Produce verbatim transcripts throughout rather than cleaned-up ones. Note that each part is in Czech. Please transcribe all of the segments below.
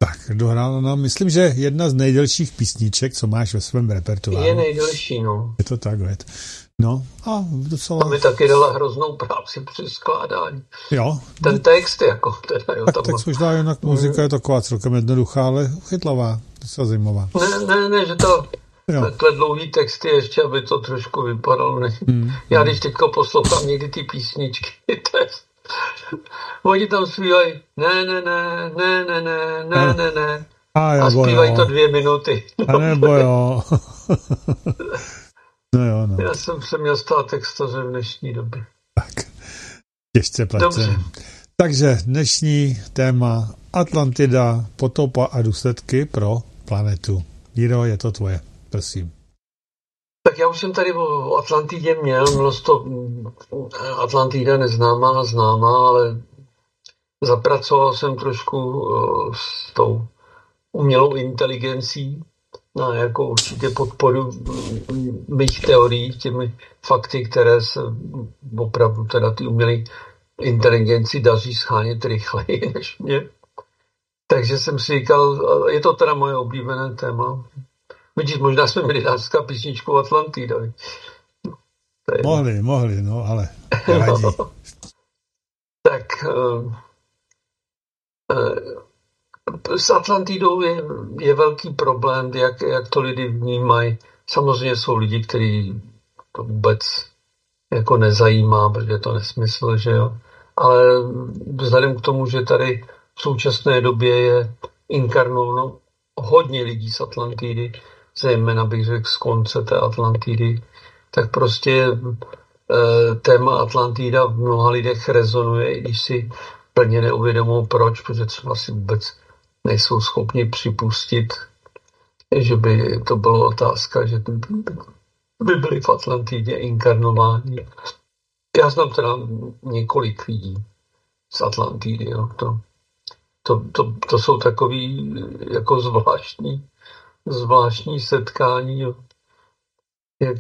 Tak, dohrál nám, myslím, že jedna z nejdelších písniček, co máš ve svém repertoáru. Je nejdelší, no. Je to tak, věd. No, a docela... To mi taky dala hroznou práci při skládání. Jo. Ten text, jako teda, jo. Tak tam... text už dá jinak, muzika je taková celkem jednoduchá, ale chytlavá, docela zajímavá. Ne, ne, ne, že to... Takhle dlouhý texty ještě, aby to trošku vypadalo. Ne? Hmm. Já když teďko poslouchám někdy ty písničky, to je... Oni tam zpívají ne, ne, ne, ne, ne, ne, ne, ne, ne. A, a zpívají to dvě minuty. A nebo jo. No jo, no. Já jsem se měl stát textařem v dnešní době. Tak, těžce placený. Takže dnešní téma Atlantida, potopa a důsledky pro planetu. Jiro, je to tvoje, prosím. Tak já už jsem tady o Atlantidě měl, mělo to Atlantida neznámá a známá, ale zapracoval jsem trošku s tou umělou inteligencí na jako určitě podporu mých teorií, těmi fakty, které se opravdu teda ty umělé inteligenci daří schánět rychleji než mě. Takže jsem si říkal, je to teda moje oblíbené téma. Vidíš, možná jsme měli dát písničku Atlantida. Mohli, mohli, no, ale no. Tak uh, uh, s Atlantidou je, je velký problém, jak, jak to lidi vnímají. Samozřejmě jsou lidi, kteří to vůbec jako nezajímá, protože je to nesmysl, že jo. Ale vzhledem k tomu, že tady v současné době je inkarnováno hodně lidí z Atlantidy, zejména bych řekl z konce té Atlantidy, tak prostě e, téma Atlantida v mnoha lidech rezonuje, i když si plně neuvědomují proč, protože třeba si vůbec nejsou schopni připustit, že by to bylo otázka, že by byli v Atlantidě inkarnováni. Já znám teda několik lidí z Atlantidy, jo. To, to, to, to jsou takový jako zvláštní zvláštní setkání, jo. Jak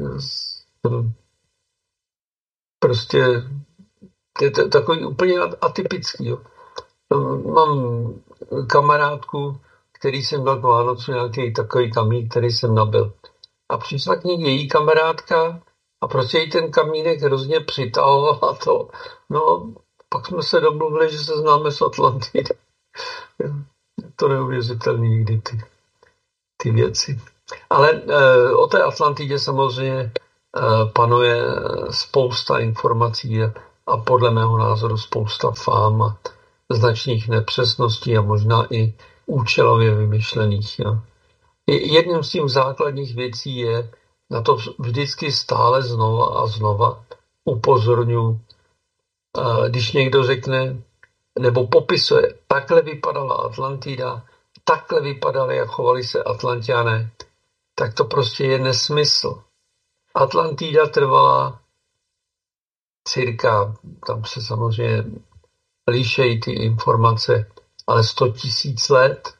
prostě je to takový úplně atypický. Jo. Mám kamarádku, který jsem dal k Vánocu nějaký takový kamín, který jsem nabil. A přišla k ní její kamarádka a prostě jí ten kamínek hrozně přitahovala to. No, pak jsme se domluvili, že se známe s Atlantidy. To neuvěřitelný nikdy ty, ty věci. Ale e, o té Atlantidě samozřejmě e, panuje spousta informací a, a podle mého názoru spousta fám a značných nepřesností a možná i účelově vymyšlených. Jo. Jedním z těch základních věcí je, na to vždycky stále znova a znova upozorňuji, když někdo řekne, nebo popisuje, takhle vypadala Atlantida, takhle vypadali a chovali se Atlanťané, tak to prostě je nesmysl. Atlantida trvala cirka, tam se samozřejmě lišejí ty informace, ale sto tisíc let.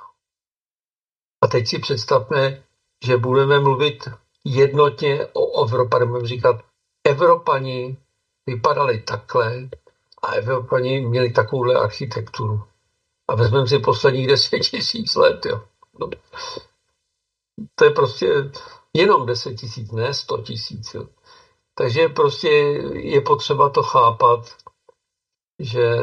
A teď si představme, že budeme mluvit jednotně o Evropě, budeme říkat, Evropani vypadali takhle a Evropani měli takovouhle architekturu. A vezmeme si posledních deset tisíc let. Jo. No. To je prostě jenom deset tisíc, ne sto tisíc. Jo. Takže prostě je potřeba to chápat, že,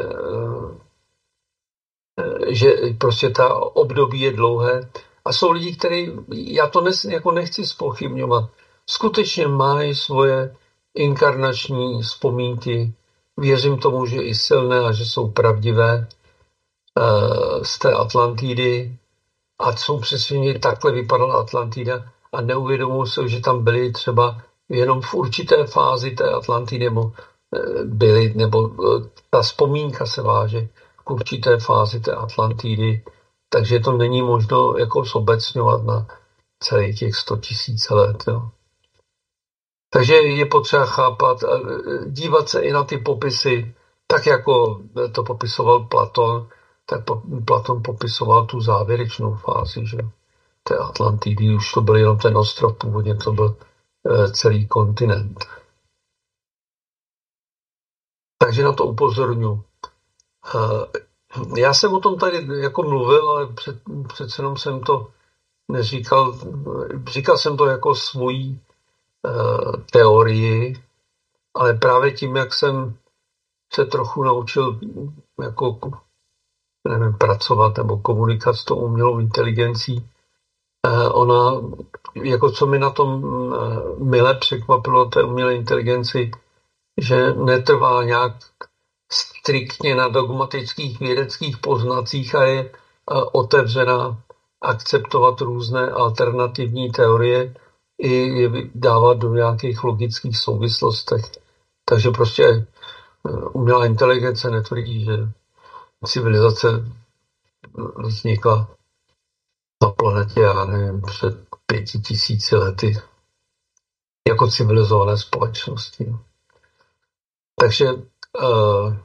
že prostě ta období je dlouhé. A jsou lidi, kteří, já to nes, jako nechci zpochybňovat, skutečně mají svoje inkarnační vzpomínky. Věřím tomu, že i silné a že jsou pravdivé uh, z té Atlantidy. A jsou přesvědčeni, že takhle vypadala Atlantida a neuvědomují se, že tam byli třeba jenom v určité fázi té Atlantidy, nebo byli, nebo ta vzpomínka se váže k určité fázi té Atlantidy. Takže to není možno jako zobecňovat na celých těch sto tisíc let. Jo. Takže je potřeba chápat, dívat se i na ty popisy, tak jako to popisoval Platon, tak Platon popisoval tu závěrečnou fázi, že té Atlantidy, už to byl jenom ten ostrov, původně to byl celý kontinent. Takže na to upozorňuji. Já jsem o tom tady jako mluvil, ale před, přece jenom jsem to neříkal. Říkal jsem to jako svoji uh, teorii, ale právě tím, jak jsem se trochu naučil jako nevím, pracovat nebo komunikovat s tou umělou inteligencí, uh, ona, jako co mi na tom uh, mile překvapilo té umělé inteligenci, že netrvá nějak striktně na dogmatických vědeckých poznacích a je otevřená akceptovat různé alternativní teorie i je dávat do nějakých logických souvislostech. Takže prostě umělá inteligence netvrdí, že civilizace vznikla na planetě, já nevím, před pěti tisíci lety jako civilizované společnosti. Takže uh,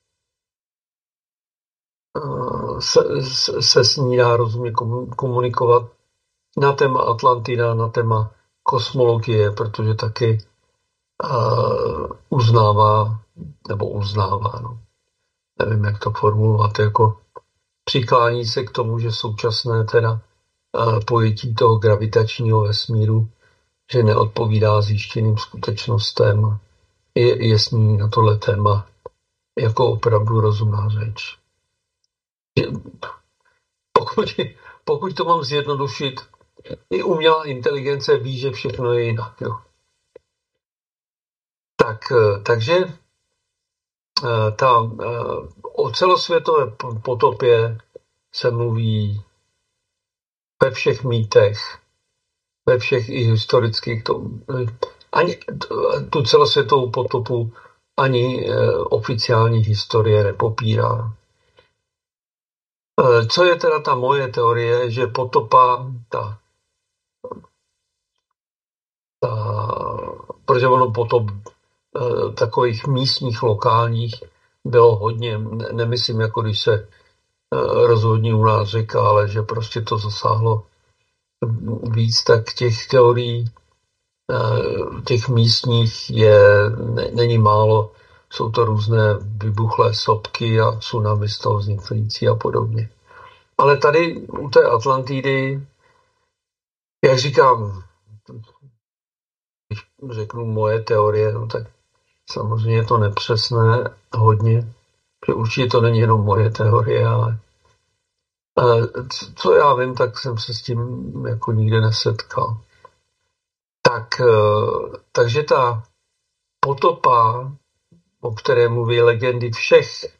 Se, se s ní dá rozumně komunikovat na téma Atlantida, na téma kosmologie, protože taky uh, uznává, nebo uznává, no, nevím, jak to formulovat, jako přiklání se k tomu, že současné teda uh, pojetí toho gravitačního vesmíru, že neodpovídá zjištěným skutečnostem, je, je s ní na tohle téma jako opravdu rozumná řeč. Pokud, pokud to mám zjednodušit, i umělá inteligence ví, že všechno je jinak. Jo. Tak, takže ta, o celosvětové potopě se mluví ve všech mýtech, ve všech i historických. To, ani tu celosvětovou potopu ani oficiální historie nepopírá. Co je teda ta moje teorie, že potopa, ta, ta protože ono potop takových místních, lokálních bylo hodně, nemyslím, jako když se rozhodně u nás řeka, ale že prostě to zasáhlo víc, tak těch teorií, těch místních je, není málo, jsou to různé vybuchlé sopky a tsunami z toho vznikající a podobně. Ale tady u té Atlantidy, jak říkám, když řeknu moje teorie, no tak samozřejmě je to nepřesné hodně, že určitě to není jenom moje teorie, ale co já vím, tak jsem se s tím jako nikdy nesetkal. Tak, takže ta potopa, o které mluví legendy všech